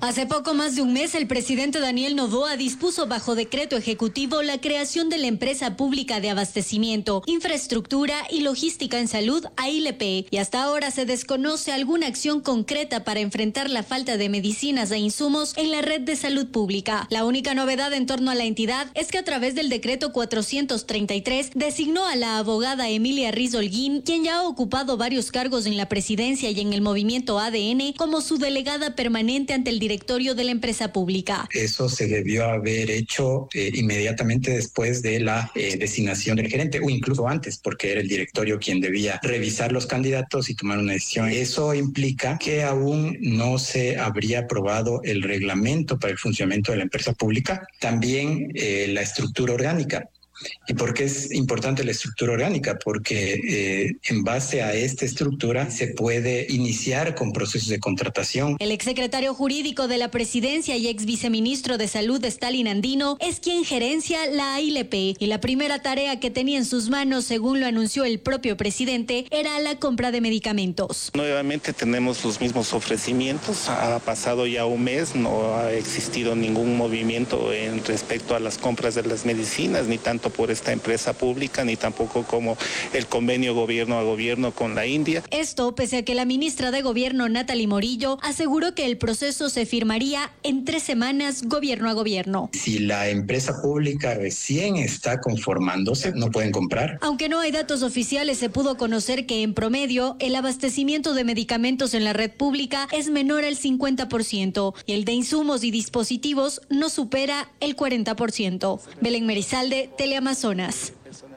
Hace poco más de un mes, el presidente Daniel Noboa dispuso bajo decreto ejecutivo la creación de la Empresa Pública de Abastecimiento, Infraestructura y Logística en Salud, AILP, y hasta ahora se desconoce alguna acción concreta para enfrentar la falta de medicinas e insumos en la red de salud pública. La única novedad en torno a la entidad es que a través del decreto 433 designó a la abogada Emilia Riz Holguín, quien ya ha ocupado varios cargos en la presidencia y en el movimiento ADN, como su delegada permanente ante el directorio de la empresa pública. Eso se debió haber hecho inmediatamente después de la designación del gerente, o incluso antes, porque era el directorio quien debía revisar los candidatos y tomar una decisión. Eso implica que aún no se habría aprobado el reglamento para el funcionamiento de la empresa pública, también la estructura orgánica. ¿Y por qué es importante la estructura orgánica? Porque en base a esta estructura se puede iniciar con procesos de contratación. El exsecretario jurídico de la presidencia y ex viceministro de Salud, Stalin Andino, es quien gerencia la AILP, y la primera tarea que tenía en sus manos, según lo anunció el propio presidente, era la compra de medicamentos. Nuevamente tenemos los mismos ofrecimientos. Ha pasado ya un mes, no ha existido ningún movimiento en respecto a las compras de las medicinas, ni tanto por esta empresa pública, ni tampoco como el convenio gobierno a gobierno con la India. Esto pese a que la ministra de Gobierno, Natalie Morillo, aseguró que el proceso se firmaría en 3 semanas gobierno a gobierno. Si la empresa pública recién está conformándose, no pueden comprar. Aunque no hay datos oficiales, se pudo conocer que en promedio el abastecimiento de medicamentos en la red pública es menor al 50% y el de insumos y dispositivos no supera el 40%. Belén Merizalde, Teleamazonas.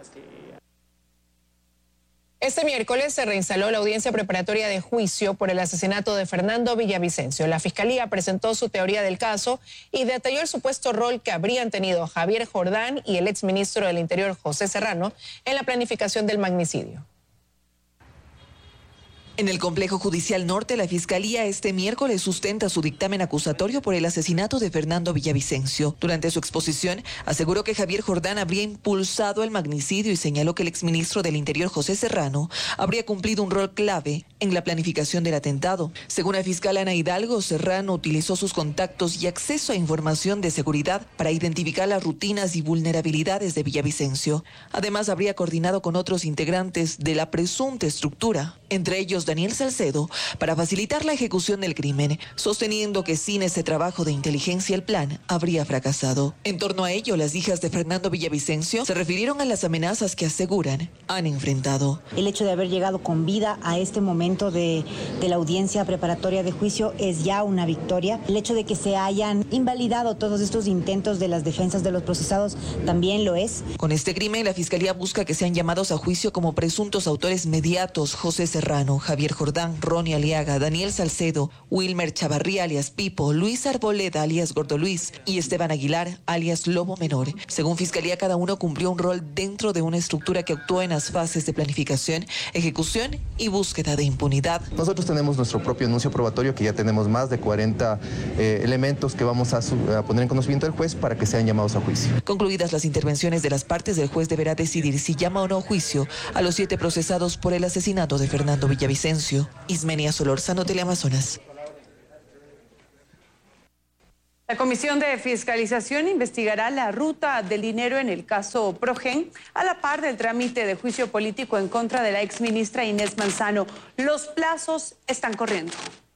Este miércoles se reinstaló la audiencia preparatoria de juicio por el asesinato de Fernando Villavicencio. La Fiscalía presentó su teoría del caso y detalló el supuesto rol que habrían tenido Javier Jordán y el exministro del Interior, José Serrano, en la planificación del magnicidio. En el Complejo Judicial Norte, la Fiscalía este miércoles sustenta su dictamen acusatorio por el asesinato de Fernando Villavicencio. Durante su exposición, aseguró que Javier Jordán habría impulsado el magnicidio y señaló que el exministro del Interior, José Serrano, habría cumplido un rol clave en la planificación del atentado. Según la fiscal Ana Hidalgo, Serrano utilizó sus contactos y acceso a información de seguridad para identificar las rutinas y vulnerabilidades de Villavicencio. Además, habría coordinado con otros integrantes de la presunta estructura, entre ellos Daniel Salcedo, para facilitar la ejecución del crimen, sosteniendo que sin ese trabajo de inteligencia el plan habría fracasado. En torno a ello, las hijas de Fernando Villavicencio se refirieron a las amenazas que aseguran han enfrentado. El hecho de haber llegado con vida a este momento de la audiencia preparatoria de juicio es ya una victoria. El hecho de que se hayan invalidado todos estos intentos de las defensas de los procesados también lo es. Con este crimen, la Fiscalía busca que sean llamados a juicio como presuntos autores mediatos José Serrano, Javier Jordán, Ronnie Aliaga, Daniel Salcedo, Wilmer Chavarría alias Pipo, Luis Arboleda alias Gordo Luis y Esteban Aguilar alias Lobo Menor. Según Fiscalía, cada uno cumplió un rol dentro de una estructura que actuó en las fases de planificación, ejecución y búsqueda de impunidad. Nosotros tenemos nuestro propio anuncio probatorio que ya tenemos más de 40 elementos que vamos a poner en conocimiento del juez para que sean llamados a juicio. Concluidas las intervenciones de las partes, el juez deberá decidir si llama o no a juicio a los 7 procesados por el asesinato de Fernando Villavicencio. Ismenia Solórzano, Teleamazonas. La Comisión de Fiscalización investigará la ruta del dinero en el caso Progen, a la par del trámite de juicio político en contra de la exministra Inés Manzano. Los plazos están corriendo.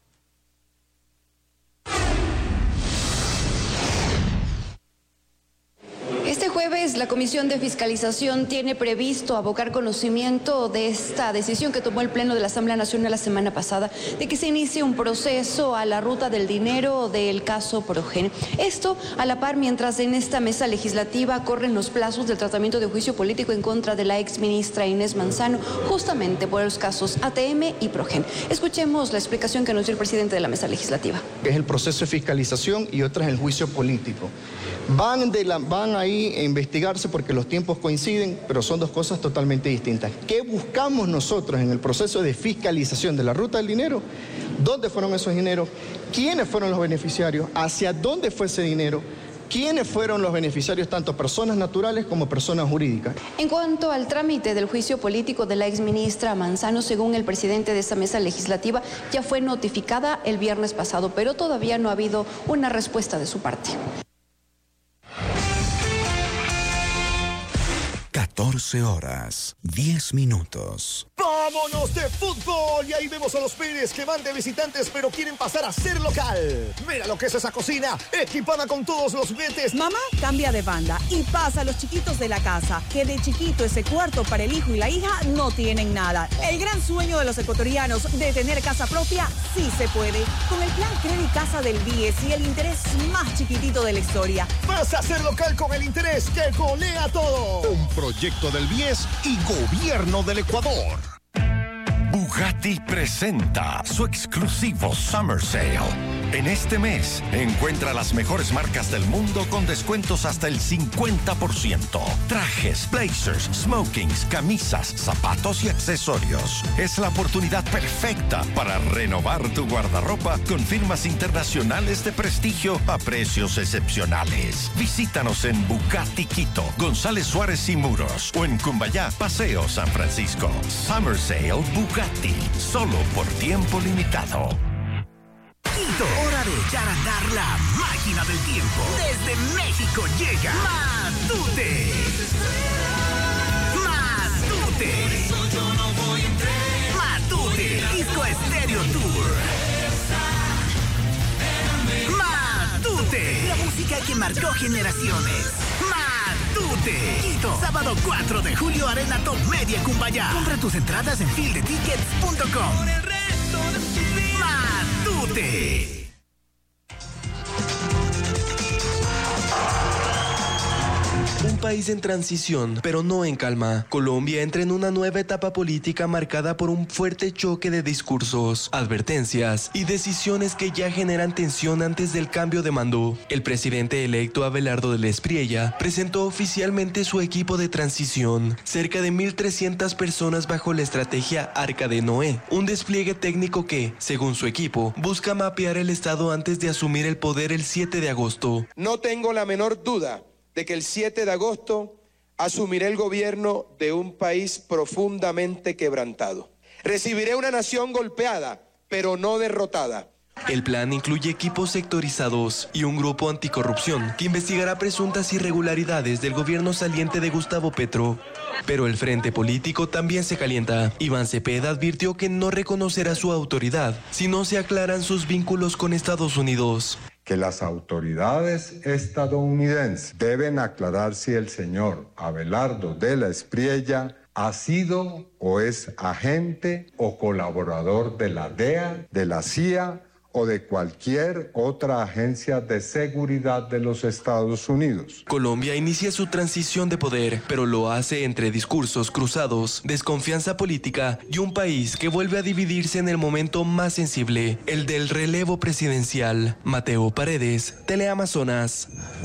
Este jueves, la Comisión de Fiscalización tiene previsto abocar conocimiento de esta decisión que tomó el Pleno de la Asamblea Nacional la semana pasada, de que se inicie un proceso a la ruta del dinero del caso Progen. Esto a la par mientras en esta mesa legislativa corren los plazos del tratamiento de juicio político en contra de la exministra Inés Manzano, justamente por los casos ATM y Progen. Escuchemos la explicación que nos dio el presidente de la mesa legislativa. Es el proceso de fiscalización y otra es el juicio político. Van ahí a investigarse porque los tiempos coinciden, pero son dos cosas totalmente distintas. ¿Qué buscamos nosotros en el proceso de fiscalización de la ruta del dinero? ¿Dónde fueron esos dineros? ¿Quiénes fueron los beneficiarios? ¿Hacia dónde fue ese dinero? quiénes fueron los beneficiarios, tanto personas naturales como personas jurídicas. En cuanto al trámite del juicio político de la exministra Manzano, según el presidente de esta mesa legislativa, ya fue notificada el viernes pasado, pero todavía no ha habido una respuesta de su parte. 14 horas, 10 minutos. ¡Vámonos de fútbol! Y ahí vemos a los Pérez que van de visitantes pero quieren pasar a ser local. Mira lo que es esa cocina, equipada con todos los juguetes. Mamá cambia de banda y pasa a los chiquitos de la casa, que de chiquito ese cuarto para el hijo y la hija no tienen nada. El gran sueño de los ecuatorianos de tener casa propia sí se puede. Con el plan Credit Casa del BIES y el interés más chiquitito de la historia. Vas a ser local con el interés que golea todo. Un proyecto del BIES y Gobierno del Ecuador. Bugatti presenta su exclusivo Summer Sale. En este mes, encuentra las mejores marcas del mundo con descuentos hasta el 50%. Trajes, blazers, smokings, camisas, zapatos y accesorios. Es la oportunidad perfecta para renovar tu guardarropa con firmas internacionales de prestigio a precios excepcionales. Visítanos en Bugatti Quito, González Suárez y Muros o en Cumbayá, Paseo San Francisco. Summer Sale Bugatti, solo por tiempo limitado. Quito, hora de echar a andar la máquina del tiempo. Desde México llega Matute. Matute. Matute, Disco Estéreo Tour. Matute, la música que marcó generaciones. Matute, Quito, sábado 4 de julio, Arena Top Media Cumbayá. Compra tus entradas en fieldetickets.com. Matute. Un país en transición, pero no en calma. Colombia entra en una nueva etapa política marcada por un fuerte choque de discursos, advertencias y decisiones que ya generan tensión antes del cambio de mando. El presidente electo Abelardo del Espriella presentó oficialmente su equipo de transición, cerca de 1.300 personas bajo la estrategia Arca de Noé, un despliegue técnico que, según su equipo, busca mapear el Estado antes de asumir el poder el 7 de agosto. No tengo la menor duda de que el 7 de agosto asumiré el gobierno de un país profundamente quebrantado. Recibiré una nación golpeada, pero no derrotada. El plan incluye equipos sectorizados y un grupo anticorrupción que investigará presuntas irregularidades del gobierno saliente de Gustavo Petro. Pero el frente político también se calienta. Iván Cepeda advirtió que no reconocerá su autoridad si no se aclaran sus vínculos con Estados Unidos. Que las autoridades estadounidenses deben aclarar si el señor Abelardo de la Espriella ha sido o es agente o colaborador de la DEA, de la CIA o de cualquier otra agencia de seguridad de los Estados Unidos. Colombia inicia su transición de poder, pero lo hace entre discursos cruzados, desconfianza política y un país que vuelve a dividirse en el momento más sensible, el del relevo presidencial. Mateo Paredes, Teleamazonas.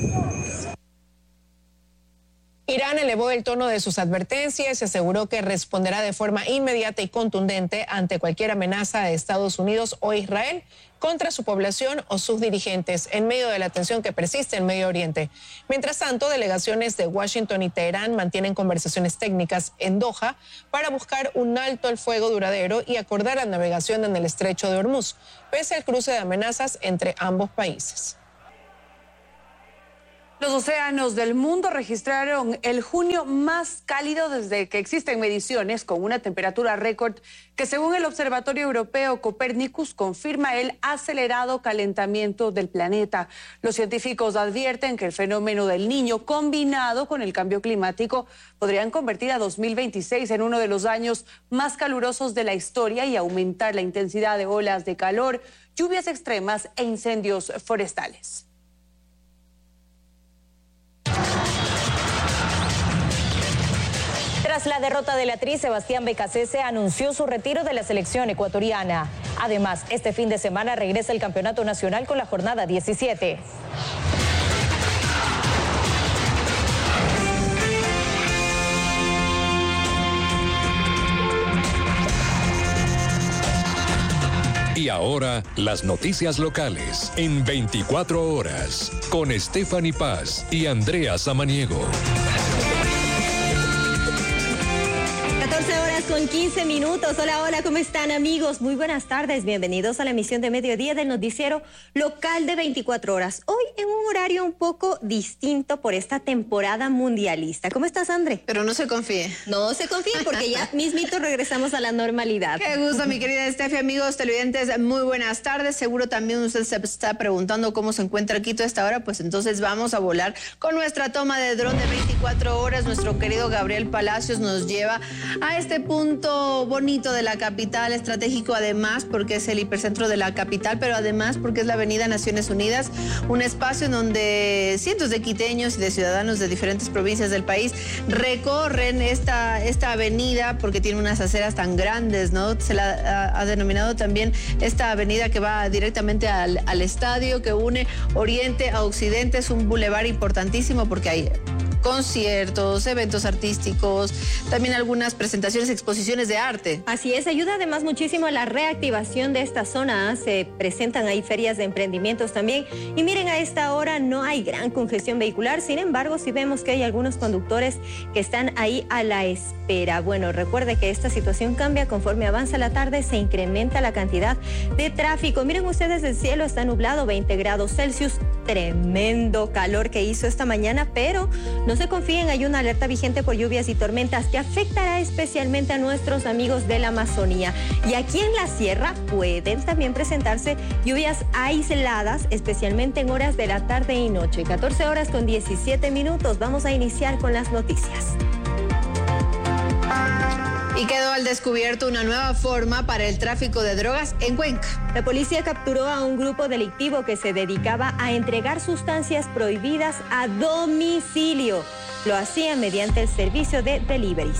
Irán elevó el tono de sus advertencias y aseguró que responderá de forma inmediata y contundente ante cualquier amenaza de Estados Unidos o Israel contra su población o sus dirigentes en medio de la tensión que persiste en Medio Oriente. Mientras tanto, delegaciones de Washington y Teherán mantienen conversaciones técnicas en Doha para buscar un alto al fuego duradero y acordar la navegación en el estrecho de Hormuz, pese al cruce de amenazas entre ambos países. Los océanos del mundo registraron el junio más cálido desde que existen mediciones, con una temperatura récord que, según el Observatorio Europeo Copernicus, confirma el acelerado calentamiento del planeta. Los científicos advierten que el fenómeno del Niño, combinado con el cambio climático, podrían convertir a 2026 en uno de los años más calurosos de la historia y aumentar la intensidad de olas de calor, lluvias extremas e incendios forestales. Tras la derrota de la actriz, Sebastián Becasese anunció su retiro de la selección ecuatoriana. Además, este fin de semana regresa el campeonato nacional con la jornada 17. Y ahora, las noticias locales en 24 horas con Stephanie Paz y Andrea Samaniego. 14 horas con 15 minutos. Hola, hola, ¿cómo están, amigos? Muy buenas tardes. Bienvenidos a la emisión de mediodía del noticiero local de 24 horas. Hoy en un horario un poco distinto por esta temporada mundialista. ¿Cómo estás, André? Pero no se confíe. No se confíe porque ya mismito regresamos a la normalidad. Qué gusto, mi querida Steffi. Amigos televidentes, muy buenas tardes. Seguro también usted se está preguntando cómo se encuentra Quito a esta hora. Pues entonces vamos a volar con nuestra toma de dron de 24 horas. Nuestro querido Gabriel Palacios nos lleva a este punto bonito de la capital, estratégico además porque es el hipercentro de la capital, pero además porque es la avenida Naciones Unidas, un espacio en donde cientos de quiteños y de ciudadanos de diferentes provincias del país recorren esta avenida porque tiene unas aceras tan grandes, ¿no? Se la ha denominado también esta avenida que va directamente al estadio, que une oriente a occidente. Es un bulevar importantísimo porque hay conciertos, eventos artísticos, también algunas presentaciones, exposiciones de arte. Así es, ayuda además muchísimo a la reactivación de esta zona. Se presentan ahí ferias de emprendimientos también. Y miren, a esta hora no hay gran congestión vehicular. Sin embargo, sí vemos que hay algunos conductores que están ahí a la espera. Bueno, recuerde que esta situación cambia conforme avanza la tarde, se incrementa la cantidad de tráfico. Miren ustedes, el cielo está nublado, 20 grados Celsius, tremendo calor que hizo esta mañana, pero no se confíen, hay una alerta vigente por lluvias y tormentas que afectará especialmente a nuestros amigos de la Amazonía. Y aquí en la sierra pueden también presentarse lluvias aisladas, especialmente en horas de la tarde y noche. 14 horas con 17 minutos. Vamos a iniciar con las noticias. Y quedó al descubierto una nueva forma para el tráfico de drogas en Cuenca. La policía capturó a un grupo delictivo que se dedicaba a entregar sustancias prohibidas a domicilio. Lo hacía mediante el servicio de deliveries.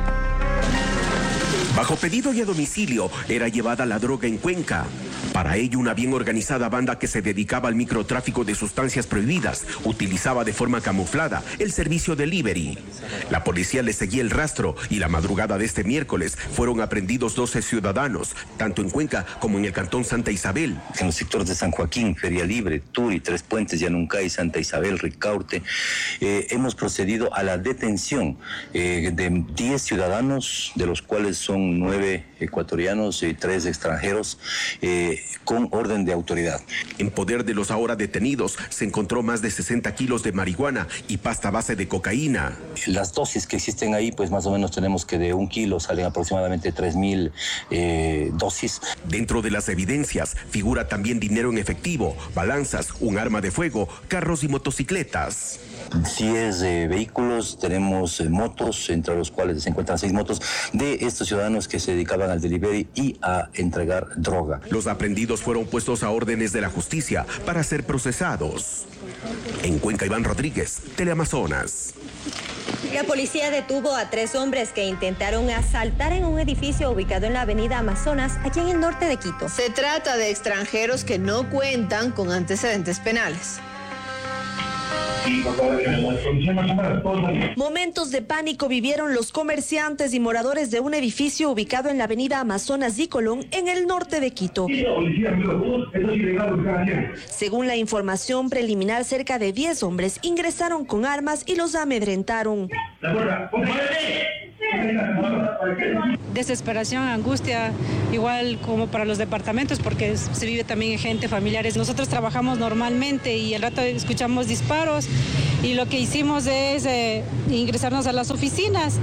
Bajo pedido y a domicilio era llevada la droga en Cuenca. Para ello, una bien organizada banda que se dedicaba al microtráfico de sustancias prohibidas utilizaba de forma camuflada el servicio delivery. La policía le seguía el rastro y la madrugada de este miércoles fueron aprehendidos 12 ciudadanos, tanto en Cuenca como en el cantón Santa Isabel. En los sectores de San Joaquín, Feria Libre, Turi, Tres Puentes, Yanuncay, Santa Isabel, Ricaurte, hemos procedido a la detención de 10 ciudadanos, de los cuales son 9 ecuatorianos y 3 extranjeros, con orden de autoridad. En poder de los ahora detenidos se encontró más de 60 kilos de marihuana y pasta base de cocaína. Las dosis que existen ahí, pues más o menos tenemos que de 1 kilo salen aproximadamente 3,000 dosis. Dentro de las evidencias figura también dinero en efectivo, balanzas, un arma de fuego, carros y motocicletas. 10 vehículos, tenemos motos, entre los cuales se encuentran 6 motos de estos ciudadanos que se dedicaban al delivery y a entregar droga. Los aprendidos fueron puestos a órdenes de la justicia para ser procesados. En Cuenca, Iván Rodríguez, Teleamazonas. La policía detuvo a 3 hombres que intentaron asaltar en un edificio ubicado en la avenida Amazonas, aquí en el norte de Quito. Se trata de extranjeros que no cuentan con antecedentes penales. Momentos de pánico vivieron los comerciantes y moradores de un edificio ubicado en la avenida Amazonas y Colón, en el norte de Quito. Según la información preliminar, cerca de 10 hombres ingresaron con armas y los amedrentaron. Desesperación, angustia, igual como para los departamentos, porque se vive también en gente, familiares. Nosotros trabajamos normalmente y al rato escuchamos disparos y lo que hicimos es ingresarnos a las oficinas.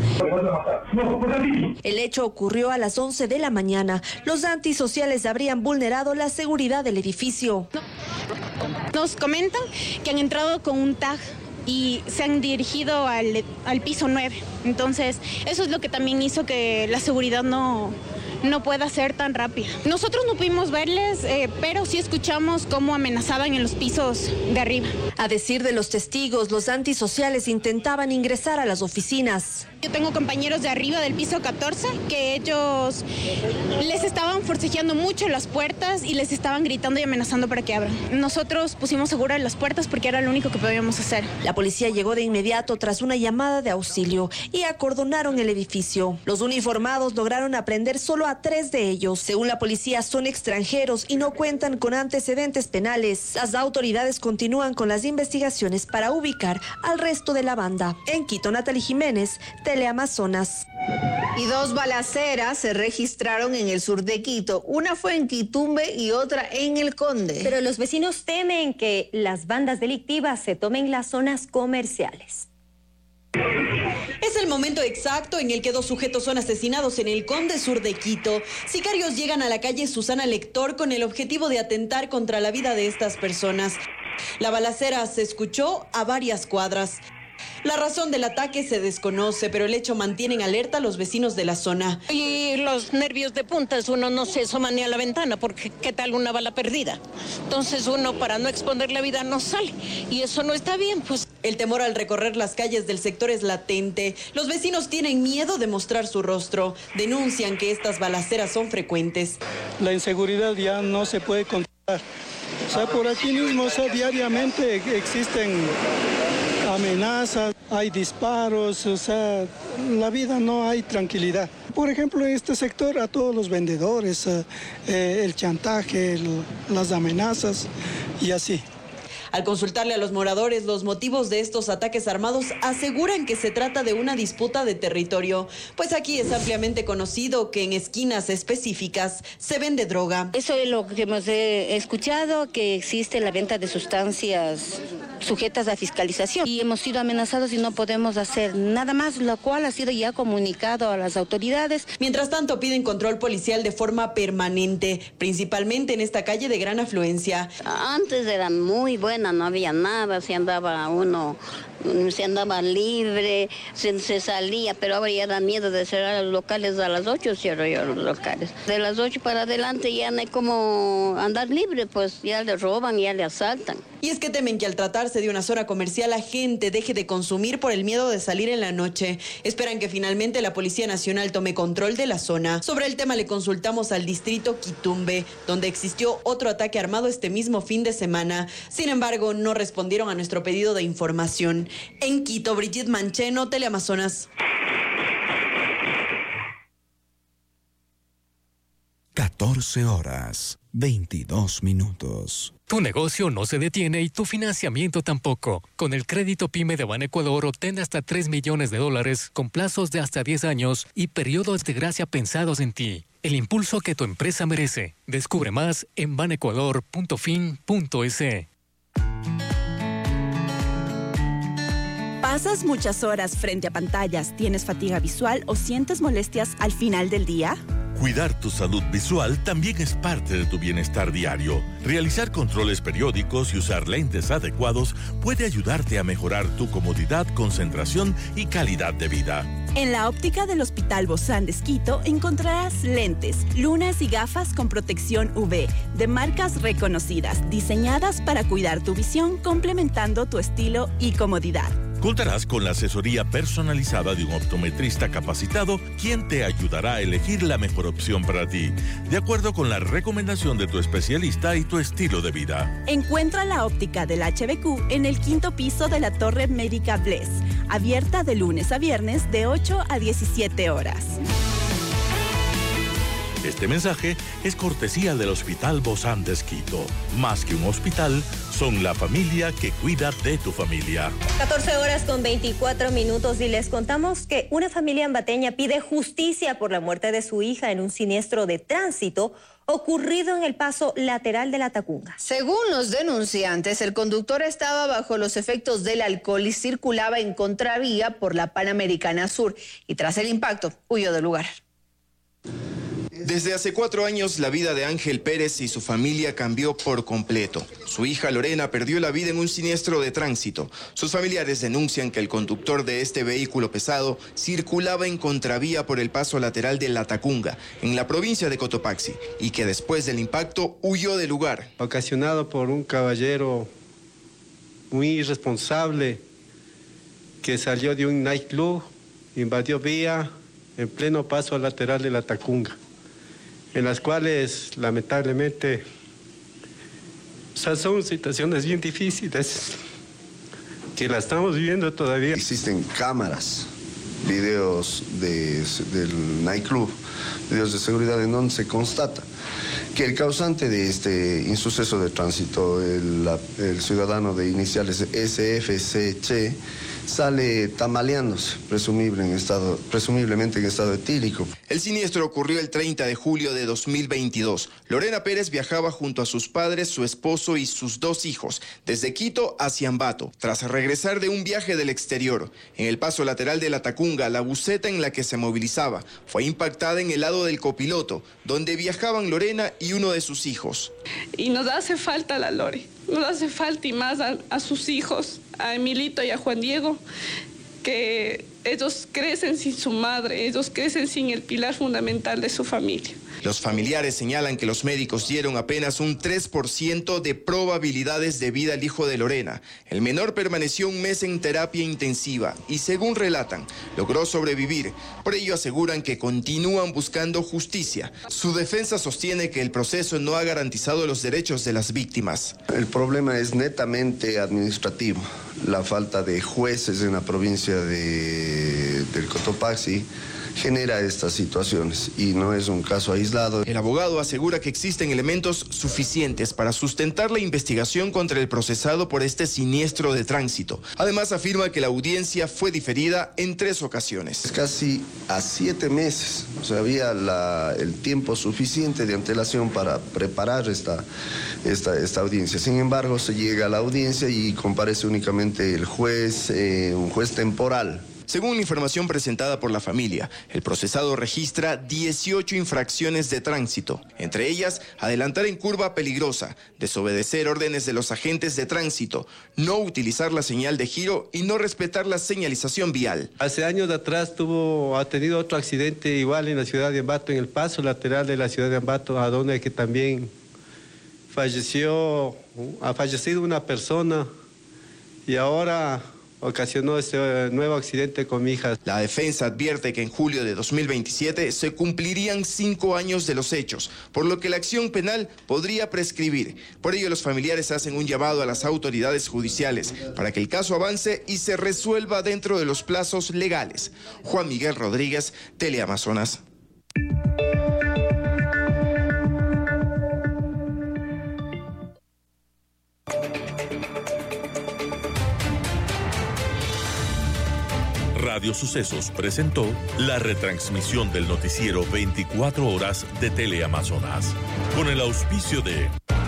El hecho ocurrió a las 11 de la mañana. Los antisociales habrían vulnerado la seguridad del edificio. Nos comentan que han entrado con un tag y se han dirigido al piso 9. Entonces, eso es lo que también hizo que la seguridad no pueda ser tan rápida. Nosotros no pudimos verles, pero sí escuchamos cómo amenazaban en los pisos de arriba. A decir de los testigos, los antisociales intentaban ingresar a las oficinas. Yo tengo compañeros de arriba del piso 14 que ellos les estaban forcejeando mucho las puertas y les estaban gritando y amenazando para que abran. Nosotros pusimos seguras las puertas porque era lo único que podíamos hacer. La policía llegó de inmediato tras una llamada de auxilio y acordonaron el edificio. Los uniformados lograron aprender solo a 3 de ellos. Según la policía, son extranjeros y no cuentan con antecedentes penales. Las autoridades continúan con las investigaciones para ubicar al resto de la banda. En Quito, Natalie Jiménez, Teleamazonas. Y 2 balaceras se registraron en el sur de Quito. Una fue en Quitumbe y otra en El Conde. Pero los vecinos temen que las bandas delictivas se tomen las zonas comerciales. Es el momento exacto en el que 2 sujetos son asesinados en El Conde, sur de Quito. Sicarios llegan a la calle Susana Lector con el objetivo de atentar contra la vida de estas personas. La balacera se escuchó a varias cuadras. La razón del ataque se desconoce, pero el hecho mantiene en alerta a los vecinos de la zona. Y los nervios de puntas, uno no se asoma ni a la ventana porque qué tal una bala perdida. Entonces uno, para no exponer la vida, no sale. Y eso no está bien, pues. El temor al recorrer las calles del sector es latente. Los vecinos tienen miedo de mostrar su rostro. Denuncian que estas balaceras son frecuentes. La inseguridad ya no se puede controlar. O sea, por aquí mismo, o sea, diariamente existen amenazas, hay disparos, o sea, la vida no hay tranquilidad. Por ejemplo, en este sector a todos los vendedores, el chantaje, las amenazas y así. Al consultarle a los moradores los motivos de estos ataques armados, aseguran que se trata de una disputa de territorio, pues aquí es ampliamente conocido que en esquinas específicas se vende droga. Eso es lo que hemos escuchado, que existe la venta de sustancias sujetas a fiscalización y hemos sido amenazados y no podemos hacer nada más, lo cual ha sido ya comunicado a las autoridades. Mientras tanto, piden control policial de forma permanente, principalmente en esta calle de gran afluencia. Antes era muy buena, no había nada, se andaba libre, se salía, pero ahora ya da miedo de cerrar los locales. A las 8 cierro yo los locales. De las 8 para adelante ya no hay como andar libre, pues ya le roban, ya le asaltan. Y es que temen que al tratarse de una zona comercial la gente deje de consumir por el miedo de salir en la noche. Esperan que finalmente la Policía Nacional tome control de la zona. Sobre el tema le consultamos al distrito Quitumbe, donde existió otro ataque armado este mismo fin de semana. Sin embargo, no respondieron a nuestro pedido de información. En Quito, Brigitte Mancheno, Teleamazonas. 14 horas, 22 minutos. Tu negocio no se detiene y tu financiamiento tampoco. Con el crédito PYME de Banecuador obtén hasta $3 millones con plazos de hasta 10 años y periodos de gracia pensados en ti. El impulso que tu empresa merece. Descubre más en banecuador.fin.es. ¿Pasas muchas horas frente a pantallas, tienes fatiga visual o sientes molestias al final del día? Cuidar tu salud visual también es parte de tu bienestar diario. Realizar controles periódicos y usar lentes adecuados puede ayudarte a mejorar tu comodidad, concentración y calidad de vida. En la óptica del Hospital Bozán de Quito encontrarás lentes, lunas y gafas con protección UV de marcas reconocidas, diseñadas para cuidar tu visión, complementando tu estilo y comodidad. Contarás con la asesoría personalizada de un optometrista capacitado, quien te ayudará a elegir la mejor opción para ti, de acuerdo con la recomendación de tu especialista y tu estilo de vida. Encuentra la óptica del HBQ en el 5º piso de la Torre Médica Bless, abierta de lunes a viernes de 8 a 17 horas. Este mensaje es cortesía del Hospital Bozán de Quito. Más que un hospital, son la familia que cuida de tu familia. 14 horas con 24 minutos y les contamos que una familia ambateña pide justicia por la muerte de su hija en un siniestro de tránsito ocurrido en el paso lateral de la Tacunga. Según los denunciantes, el conductor estaba bajo los efectos del alcohol y circulaba en contravía por la Panamericana Sur y tras el impacto huyó del lugar. Desde hace 4 años, la vida de Ángel Pérez y su familia cambió por completo. Su hija Lorena perdió la vida en un siniestro de tránsito. Sus familiares denuncian que el conductor de este vehículo pesado circulaba en contravía por el paso lateral de La Tacunga, en la provincia de Cotopaxi, y que después del impacto huyó del lugar. Ocasionado por un caballero muy irresponsable que salió de un nightclub, invadió vía en pleno paso lateral de La Tacunga, en las cuales lamentablemente son situaciones bien difíciles que la estamos viviendo todavía. Existen cámaras, videos del nightclub videos de seguridad en donde se constata que el causante de este insuceso de tránsito, el ciudadano de iniciales SFCC, sale tambaleándose, presumiblemente en estado etílico. El siniestro ocurrió el 30 de julio de 2022. Lorena Pérez viajaba junto a sus padres, su esposo y sus 2 hijos, desde Quito hacia Ambato, tras regresar de un viaje del exterior. En el paso lateral de la Tacunga, la buseta en la que se movilizaba fue impactada en el lado del copiloto, donde viajaban Lorena y uno de sus hijos. Y nos hace falta la Lore, nos hace falta y más a sus hijos, a Emilito y a Juan Diego, que ellos crecen sin su madre, ellos crecen sin el pilar fundamental de su familia. Los familiares señalan que los médicos dieron apenas un 3% de probabilidades de vida al hijo de Lorena. El menor permaneció un mes en terapia intensiva y, según relatan, logró sobrevivir. Por ello aseguran que continúan buscando justicia. Su defensa sostiene que el proceso no ha garantizado los derechos de las víctimas. El problema es netamente administrativo. La falta de jueces en la provincia del Cotopaxi genera estas situaciones y no es un caso aislado. El abogado asegura que existen elementos suficientes para sustentar la investigación contra el procesado por este siniestro de tránsito. Además afirma que la audiencia fue diferida en 3 ocasiones. Es casi a 7 meses, o sea, había el tiempo suficiente de antelación para preparar esta audiencia. Sin embargo, se llega a la audiencia y comparece únicamente el juez, un juez temporal. Según la información presentada por la familia, el procesado registra 18 infracciones de tránsito, entre ellas adelantar en curva peligrosa, desobedecer órdenes de los agentes de tránsito, no utilizar la señal de giro y no respetar la señalización vial. Hace años atrás ha tenido otro accidente igual en la ciudad de Ambato, en el paso lateral de la ciudad de Ambato, a donde que también ha fallecido una persona y ahora ocasionó este nuevo accidente con mi hija. La defensa advierte que en julio de 2027 se cumplirían 5 años de los hechos, por lo que la acción penal podría prescribir. Por ello, los familiares hacen un llamado a las autoridades judiciales para que el caso avance y se resuelva dentro de los plazos legales. Juan Miguel Rodríguez, Teleamazonas. Radio Sucesos presentó la retransmisión del noticiero 24 horas de Teleamazonas, con el auspicio de